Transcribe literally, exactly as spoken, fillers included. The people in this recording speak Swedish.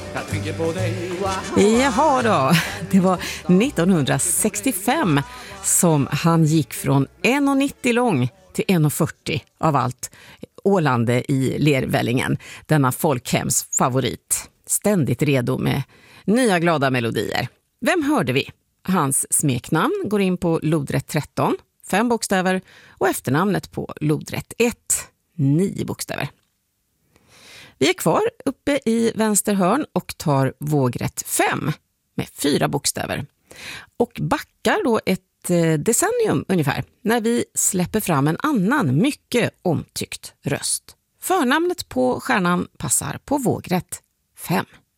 Jag tänker på dig. Jaha då, det var nittonhundrasextiofem som han gick från en komma nittio lång till en komma fyrtio av allt ålande i lervällingen. Denna folkhems favorit. Ständigt redo med nya glada melodier. Vem hörde vi? Hans smeknamn går in på lodrätt tretton, fem bokstäver, och efternamnet på lodrätt ett, nio bokstäver. Vi är kvar uppe i vänster hörn och tar vågrätt fem med fyra bokstäver. Och backar då ett decennium ungefär när vi släpper fram en annan mycket omtyckt röst. Förnamnet på stjärnan passar på vågrätt fem.